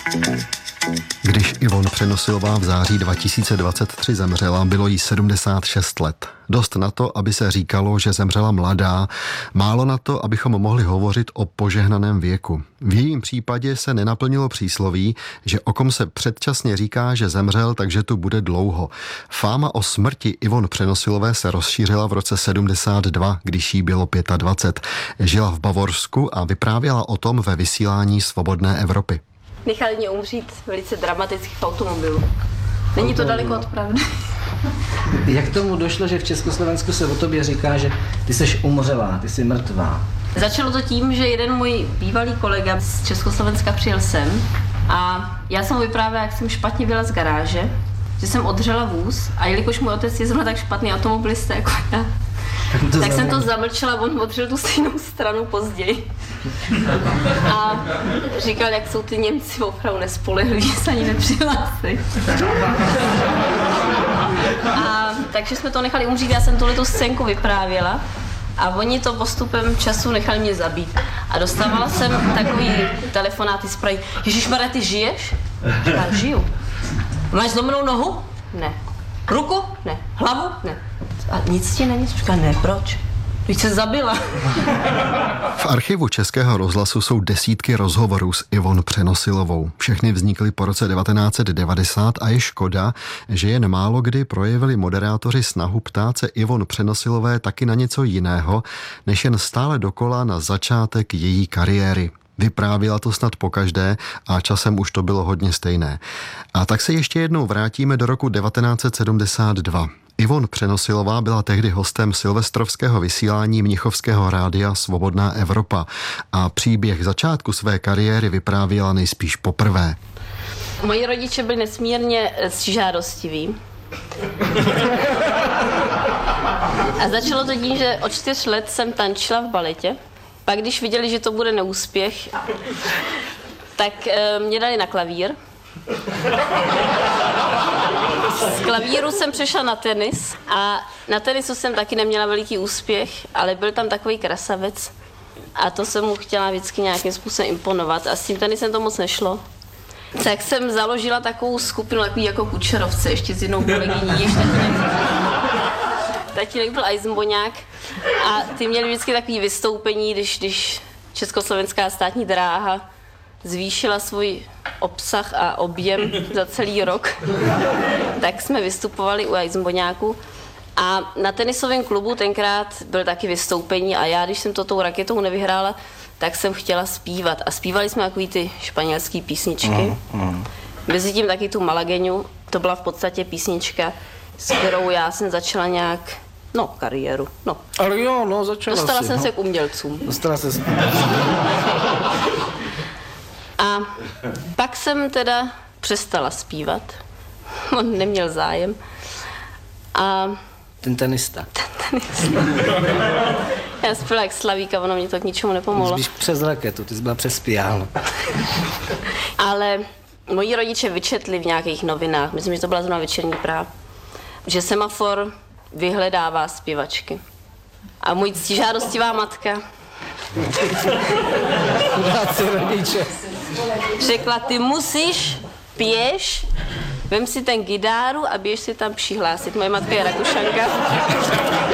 Když Yvonne Přenosilová v září 2023 zemřela, bylo jí 76 let. Dost na to, aby se říkalo, že zemřela mladá, málo na to, abychom mohli hovořit o požehnaném věku. V jejím případě se nenaplnilo přísloví, že o kom se předčasně říká, že zemřel, takže tu bude dlouho. Fáma o smrti Yvonne Přenosilové se rozšířila v roce 72, když jí bylo 25. Žila v Bavorsku a vyprávěla o tom ve vysílání Svobodné Evropy. Nechali mě umřít velice dramaticky v automobilu. Není to daleko od pravdy. Jak k tomu došlo, že v Československu se o tobě říká, že ty jsi umřelá, ty jsi mrtvá? Začalo to tím, že jeden můj bývalý kolega z Československa přijel sem a já jsem mu vyprávěla, jak jsem špatně byla z garáže, že jsem odřela vůz a jelikož můj otec je zrovna tak špatný automobilista jako já, tak jsem to zamlčela, on odřel tu stejnou stranu později. A říkal, jak jsou ty Němci opravdu nespolehliví, že se ani nepřihlásí. A takže jsme to nechali umřít, já jsem tuhletu scénku vyprávěla a oni to postupem času nechali mě zabít. A dostávala jsem takový telefonáty z Prahy. Ježišmarja, ty žiješ? Říkám, žiju. Máš zlomenou nohu? Ne. Ruku? Ne. Hlavu? Ne. A nic ti není? Říkám, ne, proč? Teď se zabila. V archivu Českého rozhlasu jsou desítky rozhovorů s Yvonne Přenosilovou. Všechny vznikly po roce 1990 a je škoda, že jen málo kdy projevili moderátoři snahu ptát se Yvonne Přenosilové taky na něco jiného, než jen stále dokola na začátek její kariéry. Vyprávěla to snad pokaždé a časem už to bylo hodně stejné. A tak se ještě jednou vrátíme do roku 1972. Yvonne Přenosilová byla tehdy hostem silvestrovského vysílání mnichovského rádia Svobodná Evropa a příběh začátku své kariéry vyprávěla nejspíš poprvé. Moji rodiče byli nesmírně žádostiví. A začalo to tím, že od 4 let jsem tančila v baletě. Pak když viděli, že to bude neúspěch, tak mě dali na klavír. Z klavíru jsem přešla na tenis a na tenisu jsem taky neměla veliký úspěch, ale byl tam takový krasavec a to jsem mu chtěla vždycky nějakým způsobem imponovat a s tím tenisem to moc nešlo. Tak jsem založila takovou skupinu, takový jako Kučerovce, ještě s jednou kolegyní, ještě tatínek byl Eisenboňák a ty měli vždycky takový vystoupení, když Československá státní dráha zvýšila svůj obsah a objem za celý rok, tak jsme vystupovali u Eisenboňáku a na tenisovém klubu tenkrát byl taky vystoupení a já, když jsem to tou raketou nevyhrála, tak jsem chtěla zpívat a zpívali jsme takový ty španělský písničky. Mezitím taky tu Malageňu, to byla v podstatě písnička, s kterou já jsem začala nějak, kariéru, Ale jo, začala Dostala si, jsem se k umělcům. Dostala se. A pak jsem teda přestala zpívat. On neměl zájem. A Ten tenista. já zpěla jak Slavík a ono mě to k ničemu nepomohlo. Spíš přes raketu, ty jsi byla přes piano. Ale moji rodiče vyčetli v nějakých novinách, myslím, že to byla zrovna Večerní práv, že Semafor vyhledává zpěvačky. A můj ctižádostivá matka řekla, ty musíš, pěš, vem si ten gitáru a běž si tam přihlásit. Moje matka je Rakušanka.